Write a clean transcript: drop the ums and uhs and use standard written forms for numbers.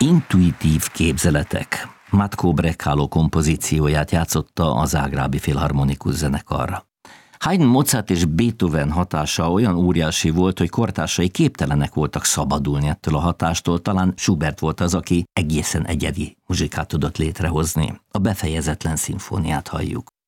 intuitív képzeletek. Matko Brekalo kompozícióját játszotta a Zágrábi Filharmonikus Zenekarra. Haydn, Mozart és Beethoven hatása olyan óriási volt, hogy kortársai képtelenek voltak szabadulni ettől a hatástól, talán Schubert volt az, aki egészen egyedi muzsikát tudott létrehozni. A Befejezetlen szimfóniát halljuk.